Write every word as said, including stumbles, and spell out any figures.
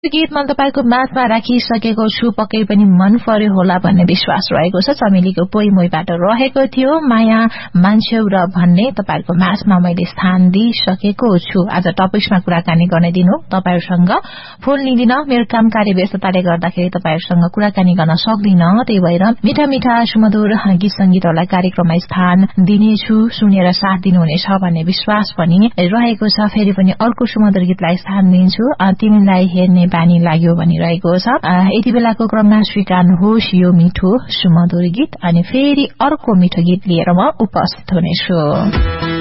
गीत मैले तपाईको माझमा राखिसकेको छु, पक्कै पनि मन पर्यो होला भन्ने विश्वास रहेको छ। चमेलीको पोइ मोइबाट रहेको थियो माया मान्छेउ र भन्ने तपाईको माझमा मैले स्थान दिइसकेको छु। आज टपिक्समा कुराकानी गर्ने दिन हो। तपाईहरुसँग फोन लिदिन, मेरो काम कार्य व्यस्तताले गर्दाखेरि तपाईहरुसँग कुराकानी गर्न सक्दिन। त्यही भएर मिठा मिठा सुमधुर गीत संगीतहरुलाई कार्यक्रममा स्थान दिनेछु, सुनेर साथ दिनुहुनेछ भन्ने विश्वास पनि रहेको छ। फेरि पनि अर्को सुमधुर गीतलाई स्थान दिन्छु, तिमीलाई हेर्ने बानी लाग्यो भनिरहेको छ। यति बेलाको क्रममा स्वीकार्नुहोस् यो मिठो सुमधुर गीत, अनि फेरि अर्को मिठो गीत लिएर म उपस्थित हुनेछु।